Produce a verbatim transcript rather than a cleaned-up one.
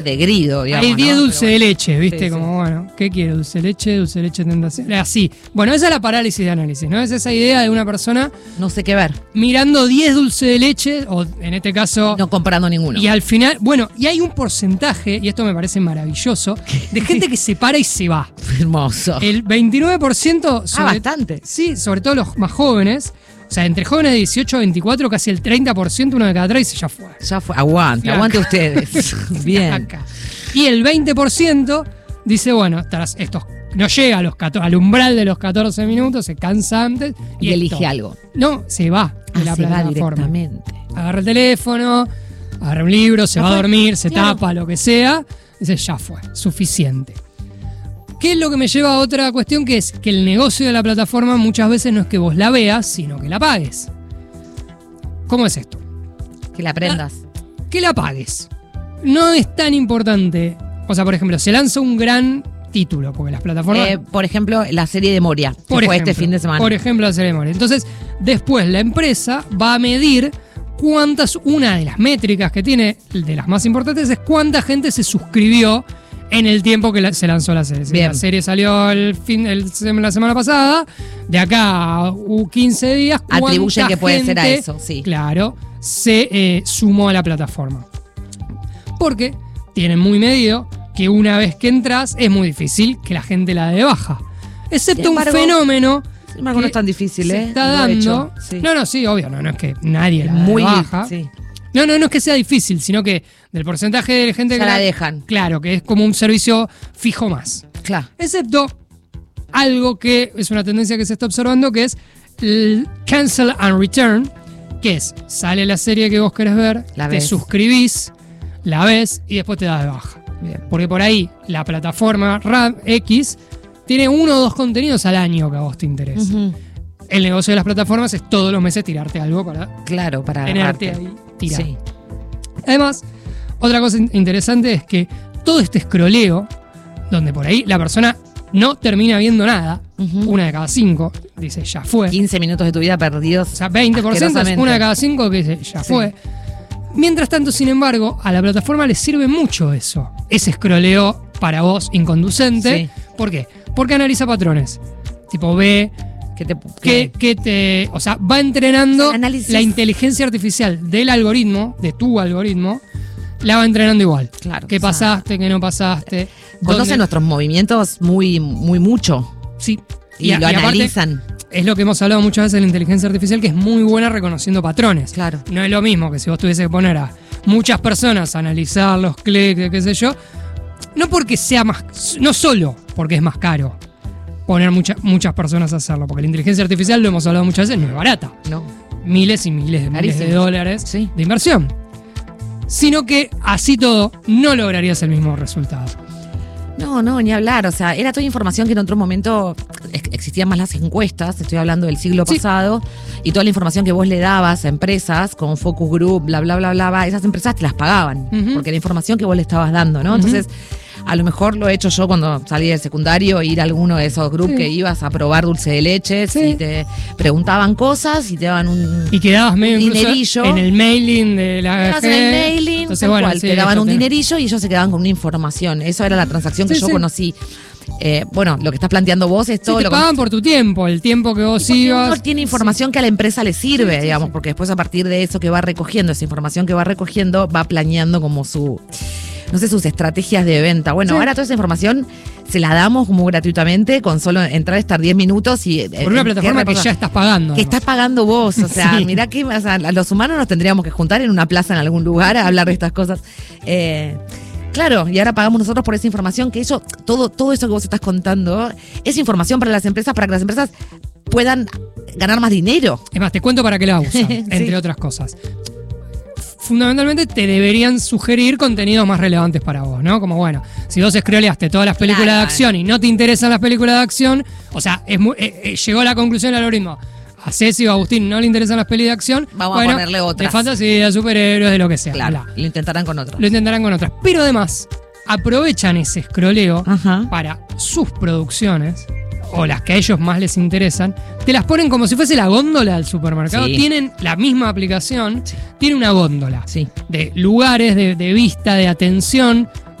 de grido, digamos. Hay diez ¿no? dulce Pero de bueno. leche, ¿viste? Sí, Como, sí. bueno, ¿qué quiere? Dulce de leche, dulce de leche, tentación. Así. Bueno, esa es la parálisis de análisis, ¿no? Es esa idea de una persona No sé qué ver. mirando diez dulce de leche, o en este caso... No comprando ninguno. Y al final, bueno, y hay un porcentaje, y esto me parece maravilloso, de gente que se para y se va. Hermoso. El veintinueve por ciento... Ah, bastante. Sí, sobre todo los más jóvenes. O sea, entre jóvenes de dieciocho a veinticuatro, casi el treinta por ciento, uno de cada tres, ya fue. Ya fue. Aguante, Acá. aguante ustedes. Bien. Acá. Y el veinte por ciento dice, bueno, tras estos, no llega a los catorce, al umbral de los catorce minutos, se cansa antes. Y, Y elige esto. algo. No, se va de Ah, la se va plataforma. directamente. Agarra el teléfono, agarra un libro, se Ya va fue. a dormir, se Claro. tapa, lo que sea. Dice, ya fue, suficiente. ¿Qué es lo que me lleva a otra cuestión? Que es que el negocio de la plataforma muchas veces no es que vos la veas, sino que la pagues. ¿Cómo es esto? Que la aprendas. Que la pagues. No es tan importante. O sea, por ejemplo, se lanza un gran título, porque las plataformas... Eh, por ejemplo, la serie de Moria, que por fue ejemplo, este fin de semana. Por ejemplo, la serie de Moria. Entonces, después la empresa va a medir cuántas... Una de las métricas que tiene, de las más importantes, es cuánta gente se suscribió en el tiempo que la- se lanzó la serie. Si Bien. la serie salió el fin, el, la semana pasada, de acá a uh, quince días, ¿cuánta Atribuyen que puede ser a gente, eso, sí. Claro, se eh, sumó a la plataforma. Porque tienen muy medido que una vez que entras es muy difícil que la gente la dé de baja. Excepto Sin embargo, un fenómeno Sin embargo, no que es tan difícil, se ¿eh? está Lo he dando. hecho, sí. No, no, sí, obvio, no, no es que nadie la Muy da de baja. sí. No, no, no es que sea difícil, sino que del porcentaje de gente Ya que la dejan. Claro, que es como un servicio fijo más. Claro. Excepto algo que es una tendencia que se está observando, que es el cancel and return, que es, sale la serie que vos querés ver, La te ves. suscribís, la ves y después te das de baja. Bien. Porque por ahí la plataforma RAM X tiene uno o dos contenidos al año que a vos te interesa. Ujú. El negocio de las plataformas es todos los meses tirarte algo para Claro, para tenerte agarrarte. ahí tirado. Sí. Además, otra cosa in- interesante es que todo este escroleo, donde por ahí la persona no termina viendo nada, Ujú. una de cada cinco dice ya fue. quince minutos de tu vida perdidos. O sea, veinte por ciento es asquerosamente. una de cada cinco que dice ya Sí. fue. Mientras tanto, sin embargo, a la plataforma le sirve mucho eso. Ese escroleo para vos inconducente. Sí. ¿Por qué? Porque analiza patrones. Tipo, ve Que te, que, que te. O sea, va entrenando O sea, el análisis- la inteligencia artificial del algoritmo, de tu algoritmo, la va entrenando igual. Claro, ¿Qué o sea, pasaste? ¿Qué no pasaste? Conocen dónde- nuestros movimientos muy, muy mucho. Sí. Y, a- lo aparte, analizan. es lo que hemos hablado muchas veces de la inteligencia artificial, que es muy buena reconociendo patrones. Claro. No es lo mismo que si vos tuviese que poner a muchas personas a analizar los clics, qué sé yo. No porque sea más. No solo porque es más caro poner mucha- muchas personas a hacerlo. Porque la inteligencia artificial, lo hemos hablado muchas veces, no es barata. No. Miles y miles de miles de Carísimo. dólares Sí. de inversión. Sino que así todo no lograrías el mismo resultado. No, no, ni hablar. O sea, era toda información que en otro momento ex- existían más las encuestas, estoy hablando del siglo Sí. pasado, y toda la información que vos le dabas a empresas con focus group, bla, bla, bla, bla, bla, esas empresas te las pagaban, Ujú. porque era información que vos le estabas dando, ¿no? Ujú. Entonces, a lo mejor lo he hecho yo cuando salí del secundario, ir a alguno de esos grupos Sí. que ibas a probar dulce de leche, Sí. y te preguntaban cosas y te daban un... Y quedabas medio incluso Dinerillo. en el mailing de la Ibas en el mailing, Entonces, tal bueno, cual, sí, te daban esto un te- dinerillo y ellos se quedaban con una información. Eso era la transacción que Sí, yo sí. conocí. Eh, bueno, lo que estás planteando vos es Sí, todo te lo pagan por tu tiempo, el tiempo que vos porque ibas. uno tiene información que a la empresa le sirve, digamos, porque después a partir de eso que va recogiendo, esa información que va recogiendo, va planeando como su, no sé, sus estrategias de venta. Bueno, Sí. ahora toda esa información se la damos como gratuitamente, con solo entrar, estar diez minutos y... Por una plataforma que ya estás pagando. Que ¿no? estás pagando vos, o sea, Sí. mirá que o sea, a los humanos nos tendríamos que juntar en una plaza en algún lugar a hablar de estas cosas. Eh, claro, y ahora pagamos nosotros por esa información, que eso, todo, todo eso que vos estás contando, es información para las empresas, para que las empresas puedan ganar más dinero. Es más, te cuento para qué la usan, Sí. entre otras cosas. Fundamentalmente te deberían sugerir contenidos más relevantes para vos, ¿no? Como bueno, si vos scrolleaste todas las películas Claro. de acción y no te interesan las películas de acción, o sea, es muy- eh, eh, llegó a la conclusión del algoritmo. A Ceci o a Agustín no le interesan las pelis de acción. Vamos a bueno, ponerle otras. De fantasía, de superhéroes, de lo que sea. Claro, bla. lo intentarán con otros. Lo intentarán con otras. Pero además, aprovechan ese scrolleo Ajá. para sus producciones o las que a ellos más les interesan, te las ponen como si fuese la góndola del supermercado. Sí. Tienen la misma aplicación, Sí. tiene una góndola Sí. de lugares, de, de vista, de atención,